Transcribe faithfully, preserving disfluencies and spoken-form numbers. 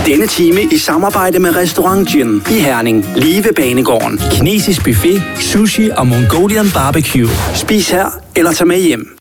Denne time i samarbejde med Restaurant Gin i Herning, lige ved Banegården. Kinesisk buffet, sushi og Mongolian barbecue. Spis her eller tag med hjem.